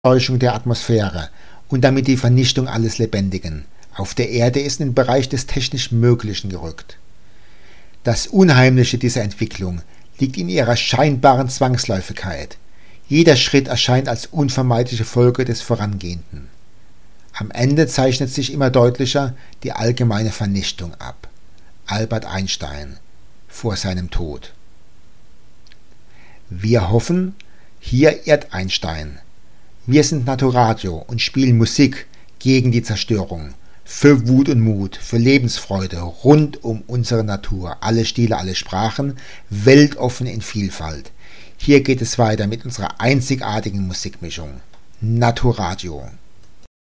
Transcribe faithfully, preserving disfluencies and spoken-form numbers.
Verseuchung der Atmosphäre und damit die Vernichtung alles Lebendigen auf der Erde ist in den Bereich des technisch Möglichen gerückt. Das Unheimliche dieser Entwicklung liegt in ihrer scheinbaren Zwangsläufigkeit. Jeder Schritt erscheint als unvermeidliche Folge des Vorangehenden. Am Ende zeichnet sich immer deutlicher die allgemeine Vernichtung ab. Albert Einstein vor seinem Tod. Wir hoffen, hier irrt Einstein. Wir sind Naturadio und spielen Musik gegen die Zerstörung, für Wut und Mut, für Lebensfreude rund um unsere Natur, alle Stile, alle Sprachen, weltoffen in Vielfalt. Hier geht es weiter mit unserer einzigartigen Musikmischung. Naturadio.